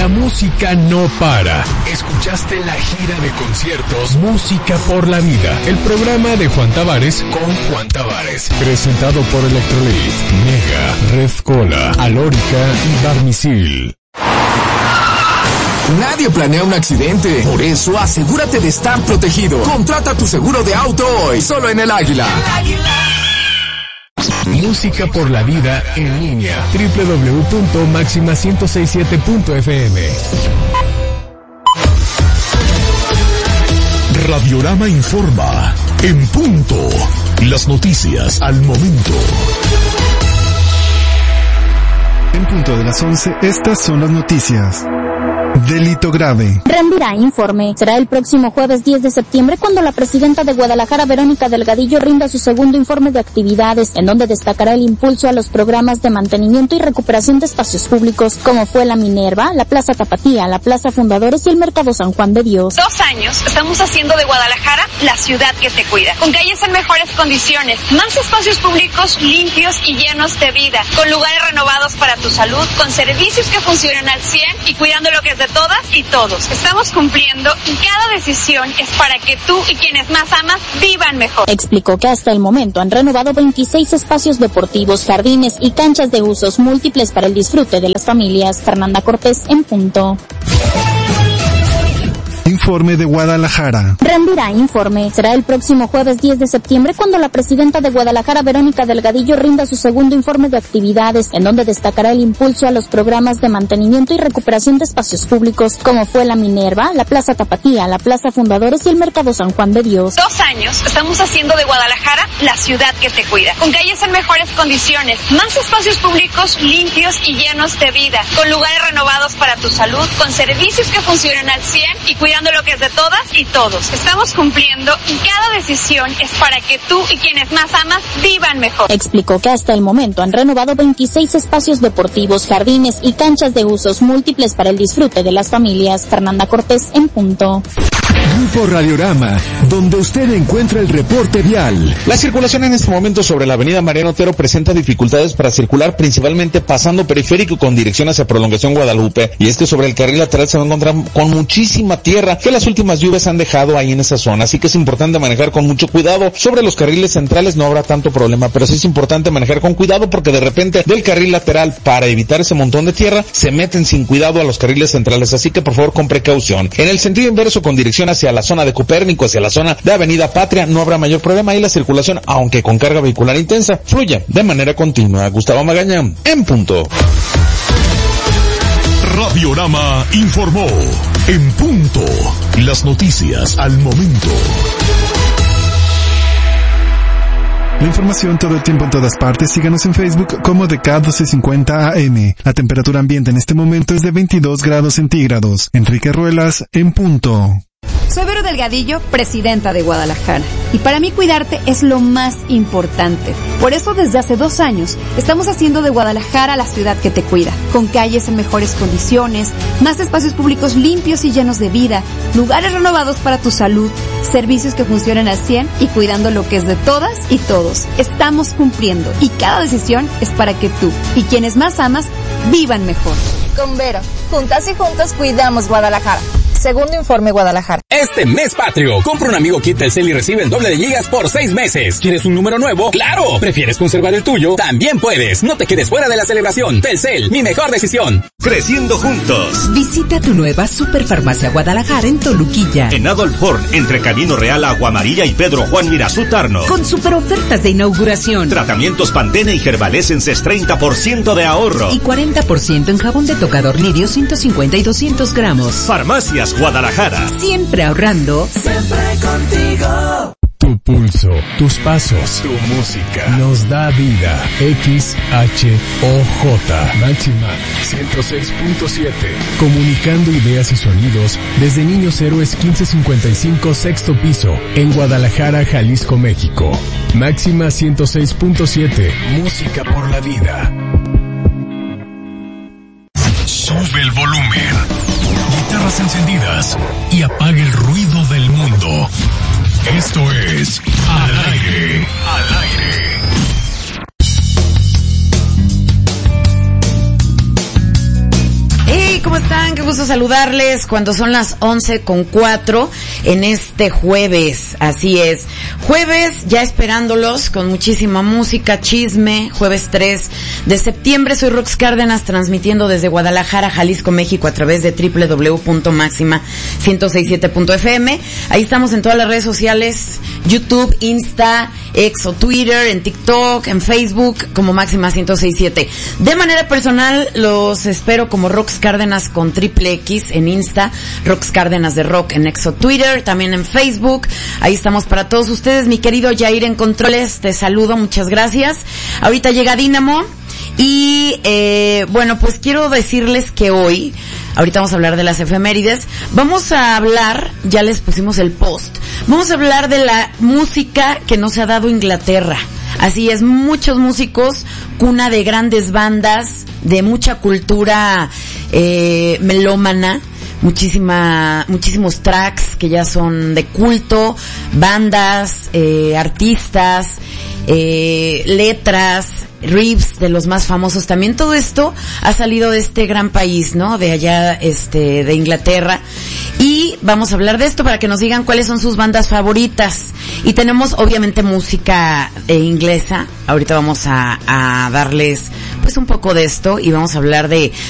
la música no para. Escuchaste la gira de conciertos Música por la Vida, el programa de Juan Tavares con Juan Tavares, presentado por Electrolit, Mega, Red Cola, Alórica y Barmisil. Nadie planea un accidente, por eso asegúrate de estar protegido. Contrata tu seguro de auto hoy, solo en El Águila. Música por la Vida en línea, www.maxima1067.fm. Radiorama informa, en punto, las noticias al momento. En punto de las 11, estas son las noticias. Delito grave. Rendirá informe. Será el próximo jueves 10 de septiembre cuando la presidenta de Guadalajara, Verónica Delgadillo, rinda su segundo informe de actividades, en donde destacará el impulso a los programas de mantenimiento y recuperación de espacios públicos, como fue la Minerva, la Plaza Tapatía, la Plaza Fundadores y el Mercado San Juan de Dios. 2 años estamos haciendo de Guadalajara la ciudad que te cuida, con calles en mejores condiciones, más espacios públicos limpios y llenos de vida, con lugares renovados para tu salud, con servicios que funcionan al 100 y cuidando lo que es de todas y todos. Estamos cumpliendo y cada decisión es para que tú y quienes más amas vivan mejor. Explicó que hasta el momento han renovado 26 espacios deportivos, jardines y canchas de usos múltiples para el disfrute de las familias. Fernanda Cortés, en punto. Informe de Guadalajara. Rendirá informe. Será el próximo jueves 10 de septiembre cuando la presidenta de Guadalajara, Verónica Delgadillo, rinda su segundo informe de actividades, en donde destacará el impulso a los programas de mantenimiento y recuperación de espacios públicos, como fue la Minerva, la Plaza Tapatía, la Plaza Fundadores y el Mercado San Juan de Dios. 2 años estamos haciendo de Guadalajara la ciudad que te cuida, con calles en mejores condiciones, más espacios públicos limpios y llenos de vida, con lugares renovados para tu salud, con servicios que funcionan al 100 y cuidando lo que es de todas y todos. Estamos cumpliendo y cada decisión es para que tú y quienes más amas vivan mejor. Explicó que hasta el momento han renovado 26 espacios deportivos, jardines y canchas de usos múltiples para el disfrute de las familias. Fernanda Cortés, en punto. Grupo Radiorama, donde usted encuentra el reporte vial. La circulación en este momento sobre la avenida Mariano Otero presenta dificultades para circular, principalmente pasando Periférico con dirección hacia Prolongación Guadalupe, y es que sobre el carril lateral se va a encontrar con muchísima tierra que las últimas lluvias han dejado ahí en esa zona, así que es importante manejar con mucho cuidado. Sobre los carriles centrales no habrá tanto problema, pero sí es importante manejar con cuidado porque de repente del carril lateral, para evitar ese montón de tierra, se meten sin cuidado a los carriles centrales, así que por favor con precaución. En el sentido inverso, con dirección hacia la zona de Copérnico, hacia la zona de Avenida Patria, no habrá mayor problema y la circulación, aunque con carga vehicular intensa, fluye de manera continua. Gustavo Magaña, en punto. Radiorama informó, en punto, las noticias al momento. La información todo el tiempo en todas partes. Síganos en Facebook como DK1250 AM. La temperatura ambiente en este momento es de 22 grados centígrados. Enrique Ruelas, en punto. Soy Vero Delgadillo, presidenta de Guadalajara. Y para mí cuidarte es lo más importante. Por eso desde hace 2 años estamos haciendo de Guadalajara la ciudad que te cuida. Con calles en mejores condiciones, más espacios públicos limpios y llenos de vida, lugares renovados para tu salud, servicios que funcionan al 100 y cuidando lo que es de todas y todos. Estamos cumpliendo y cada decisión es para que tú y quienes más amas vivan mejor. Con Vero, juntas y juntos cuidamos Guadalajara. Segundo informe Guadalajara. Este mes patrio, compra un amigo kit Telcel y recibe el doble de gigas por 6 meses. ¿Quieres un número nuevo? ¡Claro! ¿Prefieres conservar el tuyo? También puedes. No te quedes fuera de la celebración. Telcel, mi mejor decisión. Creciendo juntos. Visita tu nueva Superfarmacia Guadalajara en Toluquilla. En Adolf Horn, entre Camino Real, Agua Amarilla y Pedro Juan Mirazú Tarno. Con super ofertas de inauguración. Tratamientos Pantene y Gervalesenses 30% de ahorro. Y 40% en jabón de tocador Lirio 150 y 200 gramos. Farmacias Guadalajara. Siempre ahorrando. Siempre contigo. Tu pulso, tus pasos, tu música nos da vida. XHOJ Máxima 106.7. Comunicando ideas y sonidos desde Niños Héroes 1555 sexto piso en Guadalajara, Jalisco, México. Máxima 106.7. Música por la vida. Sube el volumen. Guitarras encendidas y apague el ruido del mundo. Esto es Al Aire. Al Aire. Y ¿cómo están? Qué gusto saludarles cuando son las 11:04 en este jueves. Así es, jueves ya esperándolos con muchísima música, chisme, jueves 3 de septiembre. Soy Rox Cárdenas transmitiendo desde Guadalajara, Jalisco, México a través de www.maxima1067.fm. Ahí estamos en todas las redes sociales, YouTube, Insta, X o Twitter, en TikTok, en Facebook como Máxima 1067. De manera personal los espero como Rox Cárdenas con triple X en Insta, Rox Cárdenas de Rock en X o Twitter, también en Facebook. Ahí estamos para todos ustedes. Mi querido Jair en controles, te saludo, muchas gracias. Ahorita llega Dínamo y bueno, pues quiero decirles que hoy, ahorita vamos a hablar de las efemérides, vamos a hablar, ya les pusimos el post, vamos a hablar de la música que nos ha dado Inglaterra. Así es, muchos músicos, cuna de grandes bandas, de mucha cultura melómana, muchísimos tracks que ya son de culto, bandas, artistas, letras, riffs de los más famosos también. Todo esto ha salido de este gran país, ¿no? De allá, de Inglaterra. Y vamos a hablar de esto para que nos digan cuáles son sus bandas favoritas. Y tenemos obviamente música inglesa. Ahorita vamos a darles pues un poco de esto y vamos a hablar de